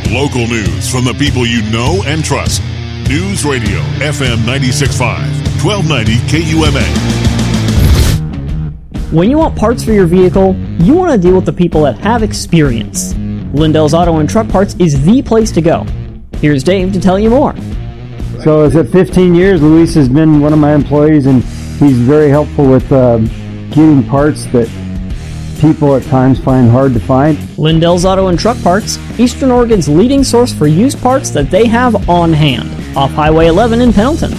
Local news from the people you know and trust. News Radio, FM 96.5, 1290 KUMA. When you want parts for your vehicle, you want to deal with the people that have experience. Lindell's Auto and Truck Parts is the place to go. Here's Dave to tell you more. So it's at 15 years. Luis has been one of my employees, and he's very helpful with getting parts that people at times find hard to find. Lindell's Auto and Truck Parts, Eastern Oregon's leading source for used parts that they have on hand, off Highway 11 in Pendleton.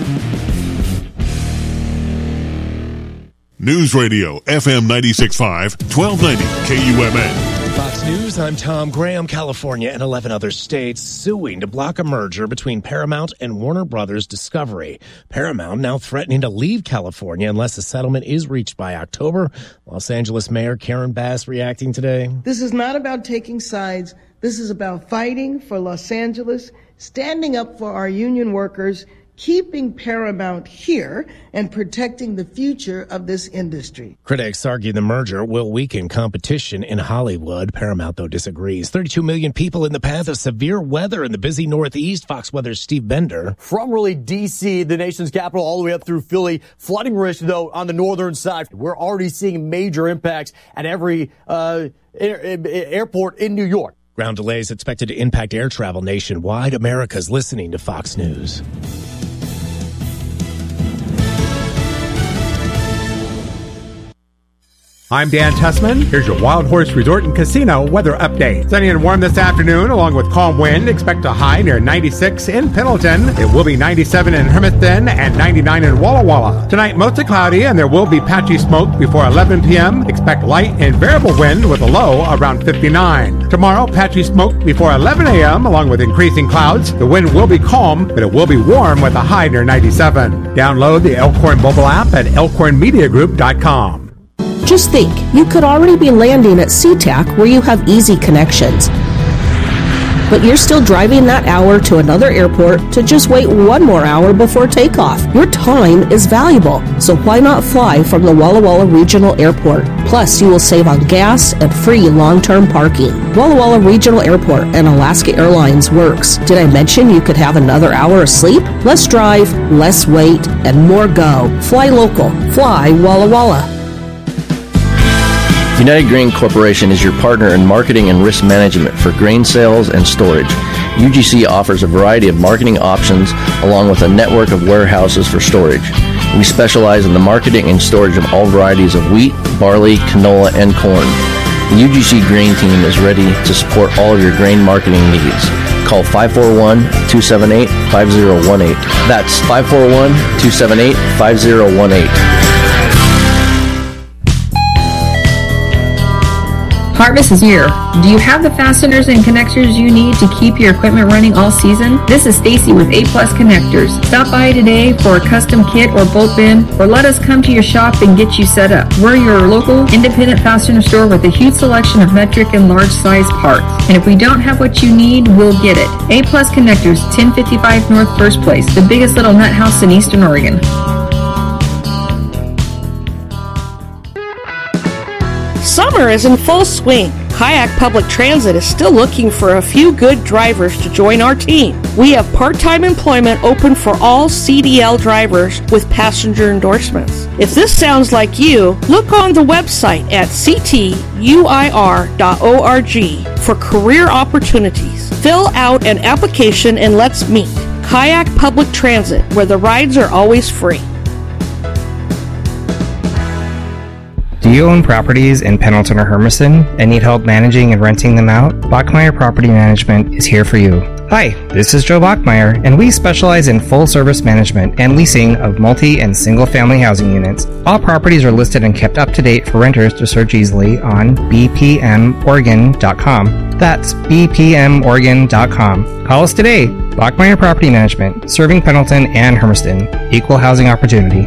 News Radio, FM 96.5, 1290 KUMN. Fox News, I'm Tom Graham. California and 11 other states suing to block a merger between Paramount and Warner Brothers Discovery. Paramount now threatening to leave California unless a settlement is reached by October. Los Angeles Mayor Karen Bass reacting today. This is not about taking sides. This is about fighting for Los Angeles, standing up for our union workers, keeping Paramount here, and protecting the future of this industry. Critics argue the merger will weaken competition in Hollywood. Paramount, though, disagrees. 32 million people in the path of severe weather in the busy Northeast. Fox Weather's Steve Bender. From really D.C., the nation's capital, all the way up through Philly. Flooding risk, though, on the northern side. We're already seeing major impacts at every airport in New York. Ground delays expected to impact air travel nationwide. America's listening to Fox News. I'm Dan Tessman. Here's your Wild Horse Resort and Casino weather update. Sunny and warm this afternoon, along with calm wind. Expect a high near 96 in Pendleton. It will be 97 in Hermiston and 99 in Walla Walla. Tonight, mostly cloudy, and there will be patchy smoke before 11 p.m. Expect light and variable wind with a low around 59. Tomorrow, patchy smoke before 11 a.m. along with increasing clouds. The wind will be calm, but it will be warm with a high near 97. Download the Elkhorn mobile app at elkhornmediagroup.com. Just think, you could already be landing at SeaTac where you have easy connections. But you're still driving that hour to another airport to just wait one more hour before takeoff. Your time is valuable, so why not fly from the Walla Walla Regional Airport? Plus, you will save on gas and free long-term parking. Walla Walla Regional Airport and Alaska Airlines works. Did I mention you could have another hour of sleep? Less drive, less wait, and more go. Fly local. Fly Walla Walla. United Grain Corporation is your partner in marketing and risk management for grain sales and storage. UGC offers a variety of marketing options along with a network of warehouses for storage. We specialize in the marketing and storage of all varieties of wheat, barley, canola, and corn. The UGC Grain Team is ready to support all of your grain marketing needs. Call 541-278-5018. That's 541-278-5018. Harvest is here. Do you have the fasteners and connectors you need to keep your equipment running all season? This is Stacy with A+ Connectors. Stop by today for a custom kit or bolt bin, or let us come to your shop and get you set up. We're your local independent fastener store with a huge selection of metric and large size parts. And if we don't have what you need, we'll get it. A+ Connectors, 1055 North First Place, the biggest little nut house in Eastern Oregon. Summer is in full swing. Kayak Public Transit is still looking for a few good drivers to join our team. We have part-time employment open for all CDL drivers with passenger endorsements. If this sounds like you, look on the website at ctuir.org for career opportunities. Fill out an application and let's meet. Kayak Public Transit, where the rides are always free. Do you own properties in Pendleton or Hermiston and need help managing and renting them out? Bachmeyer Property Management is here for you. Hi, this is Joe Bachmeyer, and we specialize in full-service management and leasing of multi- and single-family housing units. All properties are listed and kept up to date for renters to search easily on bpmoregon.com. That's bpmoregon.com. Call us today. Bachmeyer Property Management, serving Pendleton and Hermiston. Equal housing opportunity.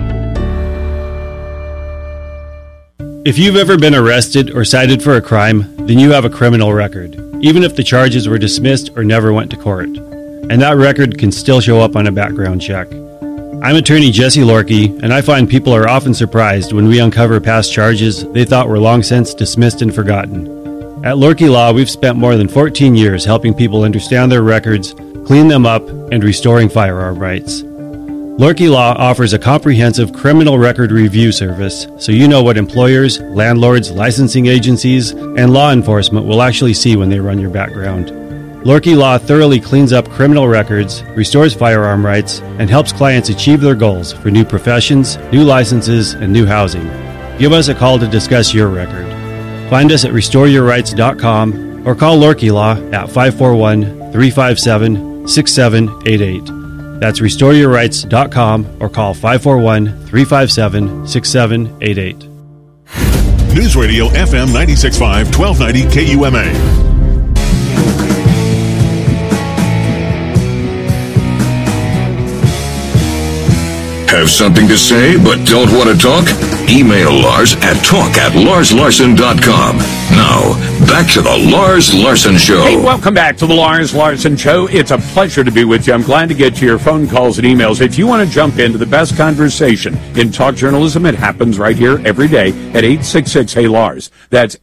If you've ever been arrested or cited for a crime, then you have a criminal record, even if the charges were dismissed or never went to court. And that record can still show up on a background check. I'm attorney Jesse Lorkey, and I find people are often surprised when we uncover past charges they thought were long since dismissed and forgotten. At Lorky Law, we've spent more than 14 years helping people understand their records, clean them up, and restoring firearm rights. Lorky Law offers a comprehensive criminal record review service, so you know what employers, landlords, licensing agencies, and law enforcement will actually see when they run your background. Lorky Law thoroughly cleans up criminal records, restores firearm rights, and helps clients achieve their goals for new professions, new licenses, and new housing. Give us a call to discuss your record. Find us at restoreyourrights.com or call Lorky Law at 541-357-6788. That's restoreyourrights.com or call 541-357-6788. News Radio FM 96.5, 1290 KUMA. Have something to say but don't want to talk? Email Lars at talk@LarsLarson.com. Now, back to the Lars Larson Show. Hey, welcome back to the Lars Larson Show. It's a pleasure to be with you. I'm glad to get to your phone calls and emails. If you want to jump into the best conversation in talk journalism, it happens right here every day at 866-HEY-LARS. That's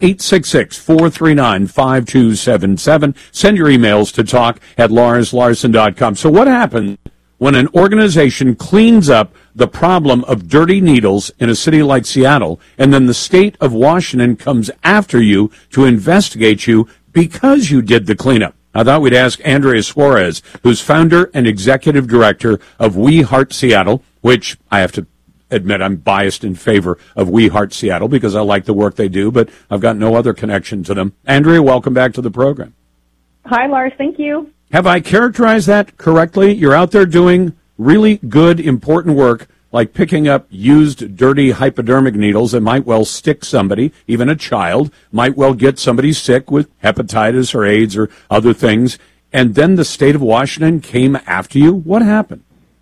866-439-5277. Send your emails to talk@LarsLarson.com. So what happens when an organization cleans up the problem of dirty needles in a city like Seattle, and then the state of Washington comes after you to investigate you because you did the cleanup? I thought we'd ask Andrea Suarez, who's founder and executive director of We Heart Seattle, which I have to admit I'm biased in favor of We Heart Seattle because I like the work they do, but I've got no other connection to them. Andrea, welcome back to the program. Hi, Lars. Thank you. Have I characterized that correctly? You're out there doing really good, important work, like picking up used, dirty hypodermic needles that might well stick somebody, even a child, might well get somebody sick with hepatitis or AIDS or other things, and then the state of Washington came after you? What happened?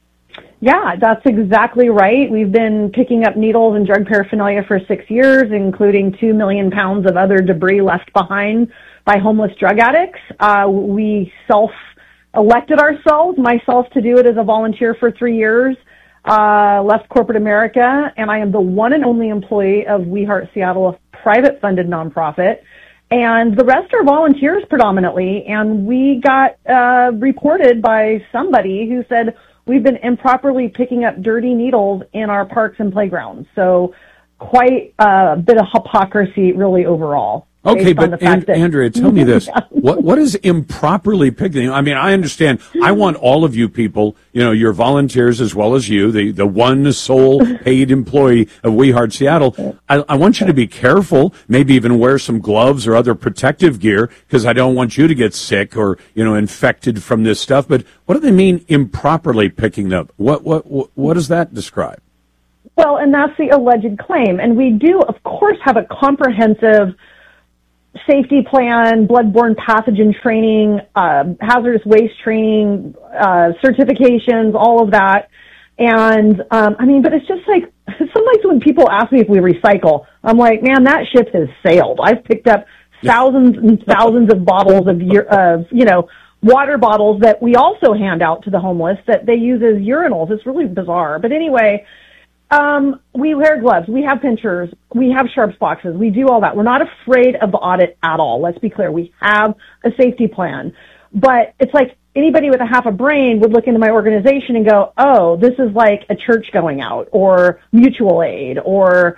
Yeah, that's exactly right. We've been picking up needles and drug paraphernalia for 6 years, including 2 million pounds of other debris left behind by homeless drug addicts. We self-elected ourselves, myself to do it as a volunteer for 3 years, left corporate America, and I am the one and only employee of We Heart Seattle, a private-funded nonprofit. And the rest are volunteers predominantly, and we got reported by somebody who said we've been improperly picking up dirty needles in our parks and playgrounds. So quite a bit of hypocrisy really overall. Okay, but Andrea, tell me this. What is improperly picking? I mean, I understand. I want all of you people, your volunteers as well as you, the one sole paid employee of We Heart Seattle. I want you to be careful, maybe even wear some gloves or other protective gear, because I don't want you to get sick or, infected from this stuff. But what do they mean improperly picking them up? What does that describe? Well, and that's the alleged claim. And we do, of course, have a comprehensive safety plan, bloodborne pathogen training, hazardous waste training, certifications, all of that. And, but it's just like, sometimes when people ask me if we recycle, I'm like, man, that ship has sailed. I've picked up thousands and thousands of bottles of water bottles that we also hand out to the homeless that they use as urinals. It's really bizarre. But anyway, we wear gloves, we have pinchers, we have sharps boxes, we do all that. We're not afraid of the audit at all. Let's be clear. We have a safety plan. But it's like anybody with a half a brain would look into my organization and go, oh, this is like a church going out or mutual aid or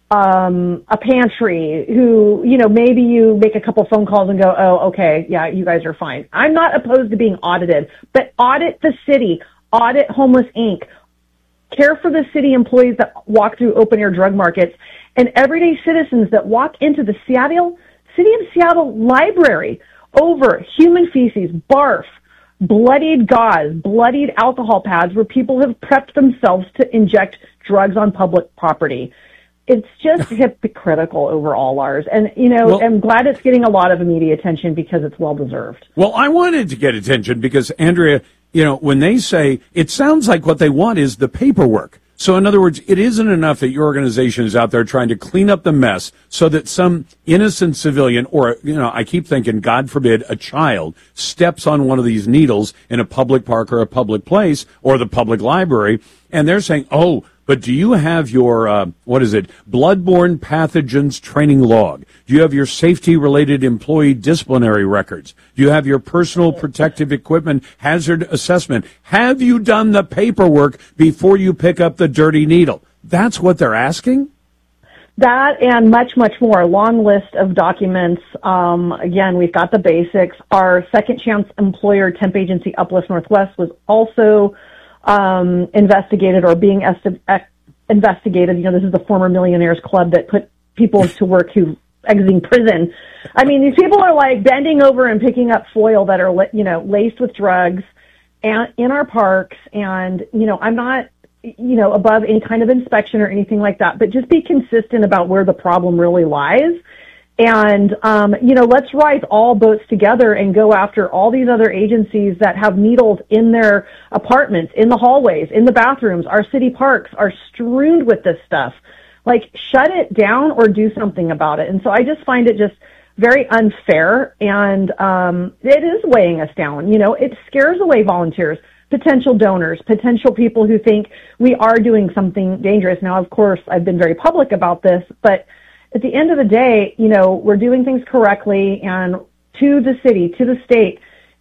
a pantry who, maybe you make a couple phone calls and go, oh, okay, yeah, you guys are fine. I'm not opposed to being audited, but audit the city, audit Homeless Inc., care for the city employees that walk through open-air drug markets and everyday citizens that walk into the City of Seattle library over human feces, barf, bloodied gauze, bloodied alcohol pads where people have prepped themselves to inject drugs on public property. It's just hypocritical overall, Lars. And, I'm glad it's getting a lot of media attention because it's well-deserved. Well, I wanted to get attention because, Andrea, when they say, it sounds like what they want is the paperwork. So in other words, it isn't enough that your organization is out there trying to clean up the mess so that some innocent civilian or, I keep thinking, God forbid, a child steps on one of these needles in a public park or a public place or the public library. And they're saying, oh, but do you have your, bloodborne pathogens training log? Do you have your safety-related employee disciplinary records? Do you have your personal protective equipment hazard assessment? Have you done the paperwork before you pick up the dirty needle? That's what they're asking? That and much, much more. A long list of documents. Again, we've got the basics. Our second chance employer temp agency, Uplift Northwest, was also investigated or being investigated. You know, this is the former Millionaires Club that put people to work who exiting prison. I mean, these people are like bending over and picking up foil that are, laced with drugs and in our parks. And, I'm not, above any kind of inspection or anything like that, but just be consistent about where the problem really lies. And, let's rise all boats together and go after all these other agencies that have needles in their apartments, in the hallways, in the bathrooms. Our city parks are strewn with this stuff. Like, shut it down or do something about it. And so I just find it just very unfair, and it is weighing us down. It scares away volunteers, potential donors, potential people who think we are doing something dangerous. Now, of course, I've been very public about this, but at the end of the day, we're doing things correctly, and to the city, to the state,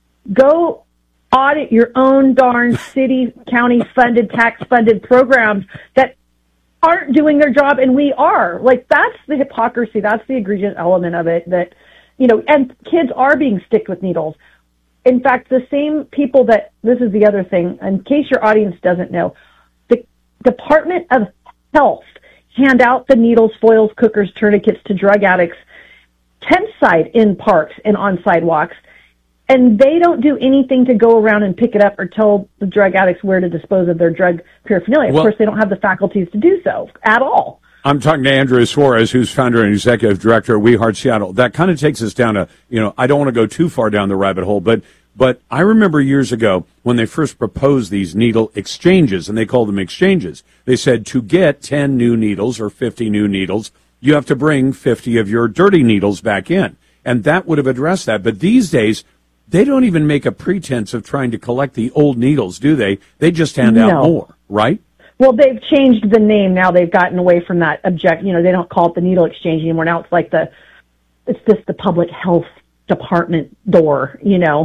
go audit your own darn city, county funded, tax funded programs that aren't doing their job, and we are. Like, that's the hypocrisy, that's the egregious element of it, that, and kids are being sticked with needles. In fact, the same people this is the other thing, in case your audience doesn't know, the Department of Health hand out the needles, foils, cookers, tourniquets to drug addicts tent side in parks and on sidewalks, and they don't do anything to go around and pick it up or tell the drug addicts where to dispose of their drug paraphernalia. Of course, they don't have the faculties to do so at all. I'm talking to Andrea Suarez, who's founder and executive director of We Heart Seattle. That kind of takes us down to, I don't want to go too far down the rabbit hole, but I remember years ago when they first proposed these needle exchanges, and they called them exchanges. They said to get 10 new needles or 50 new needles, you have to bring 50 of your dirty needles back in. And that would have addressed that. But these days, they don't even make a pretense of trying to collect the old needles, do they? They just hand out more, right? Well, they've changed the name now. They've gotten away from that they don't call it the needle exchange anymore. Now it's like it's just the public health department door,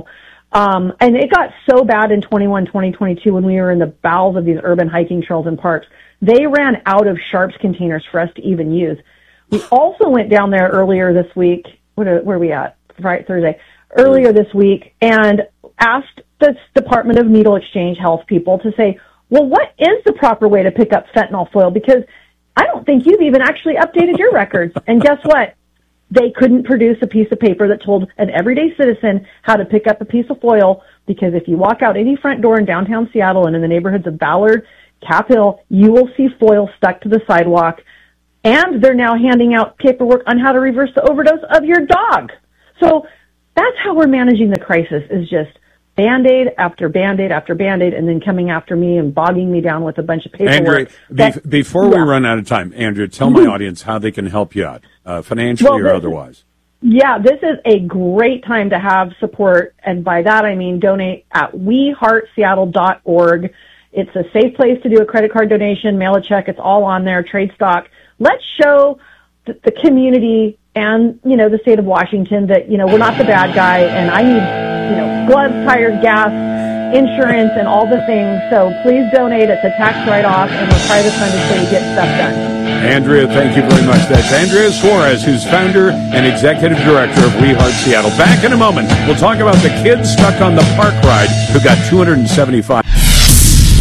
and it got so bad in 2022 when we were in the bowels of these urban hiking trails and parks. They ran out of Sharps containers for us to even use. We also went down there earlier this week. Where are we at? Thursday. Earlier this week, and asked the Department of Needle Exchange Health people to say, well, what is the proper way to pick up fentanyl foil? Because I don't think you've even actually updated your records. And guess what? They couldn't produce a piece of paper that told an everyday citizen how to pick up a piece of foil, because if you walk out any front door in downtown Seattle and in the neighborhoods of Ballard, Cap Hill, you will see foil stuck to the sidewalk. And they're now handing out paperwork on how to reverse the overdose of your dog. So that's how we're managing the crisis, is just Band-Aid after Band-Aid after Band-Aid, and then coming after me and bogging me down with a bunch of paperwork. Andrea, before we run out of time, Andrea, tell my audience how they can help you out, financially or otherwise. Yeah, this is a great time to have support, and by that I mean donate at weheartseattle.org. It's a safe place to do a credit card donation, mail a check, it's all on there, trade stock. Let's show the community and, the state of Washington that, we're not the bad guy, and I need, gloves, tires, gas, insurance, and all the things. So please donate. It's a tax write-off, and we're private funded so you get stuff done. Andrea, thank you very much. That's Andrea Suarez, who's founder and executive director of We Heart Seattle. Back in a moment, we'll talk about the kids stuck on the park ride who got $275.